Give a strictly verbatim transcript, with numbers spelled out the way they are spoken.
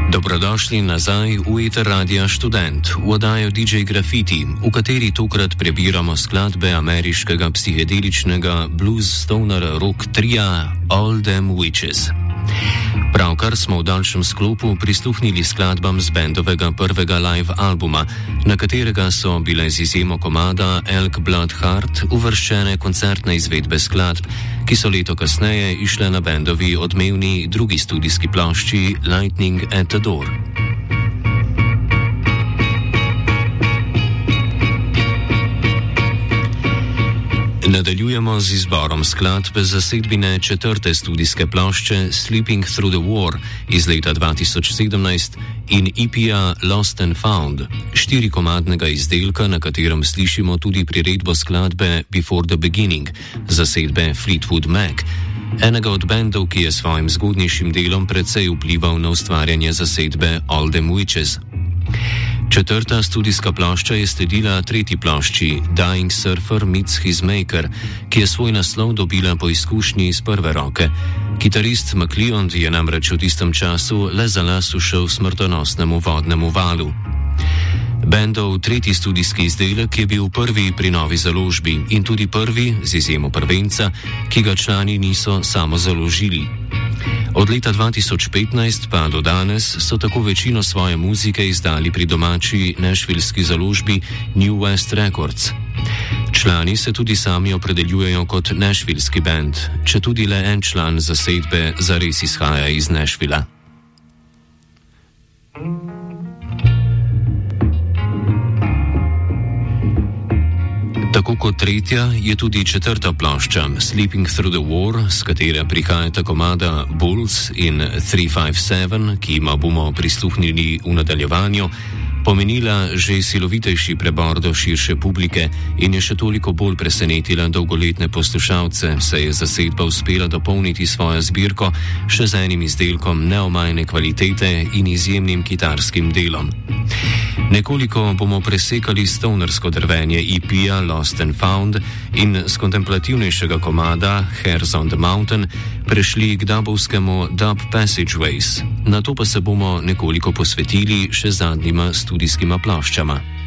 Dobrodošli nazaj v Eter Radia Študent, v oddajo D J Graffiti, v kateri tokrat prebiramo skladbe ameriškega psihedeličnega blues stoner rock tria All Them Witches. Pravkar smo v daljšem sklopu prisluhnili skladbam z bendovega prvega live albuma, na katerega so bile z izjemo komada Elk Blood Heart uvrščene koncertne izvedbe skladb, ki so leto kasneje išle na bendovi odmevni drugi studijski plošči Lightning at the Door. Nadaljujemo z izborom skladb zasedbine četrte studijske plošče Sleeping Through the War iz leta dva tisoč sedemnajst in E P-ja Lost and Found, štirikomadnega izdelka, na katerem slišimo tudi priredbo skladbe Before the Beginning zasedbe Fleetwood Mac, enega od bendov, ki je svojim zgodnejšim delom precej vplival na ustvarjanje zasedbe All Them Witches. Četrta studijska plošča je sledila tretji plošči Dying Surfer Meets His Maker, ki je svoj naslov dobila po izkušnji iz prve roke. Kitarist McLeod je namreč v tistem času le za las ušel smrtonosnemu vodnemu valu. Bendov tretji studijski izdelek je bil prvi pri novi založbi in tudi prvi, z izjemo prvenca, ki ga člani niso samo založili. Od leta dva tisoč petnajst pa do danes so tako večino svoje muzike izdali pri domači nashvillski založbi New West Records. Člani se tudi sami opredeljujejo kot nashvillski band, če tudi le en član zasedbe zares izhaja iz Nashvilla. Tako kot tretja je tudi četrta plošča Sleeping Through the War, s katere prihajata komada Bulls in tri pet sedem, ki ima bomo prisluhnili v nadaljevanju, pomenila že silovitejši prebor do širše publike in je še toliko bolj presenetila dolgoletne poslušalce, saj je zasedba uspela dopolniti svojo zbirko še z enim izdelkom neomajne kvalitete in izjemnim kitarskim delom. Nekoliko bomo presekali stonersko drvenje E P-ja Lost and Found in z kontemplativnejšega komada Hairs on the Mountain prešli k dubovskemu Dub Passageways. Na to pa se bomo nekoliko posvetili še zadnjima studijskima ploščama.